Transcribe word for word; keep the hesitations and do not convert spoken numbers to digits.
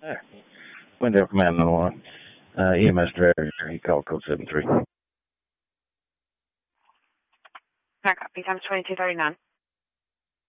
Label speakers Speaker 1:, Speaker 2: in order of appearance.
Speaker 1: Yeah. Wendell Command on the line. Uh, E M S director, he called code seven three.
Speaker 2: Back up, times twenty-two thirty-nine.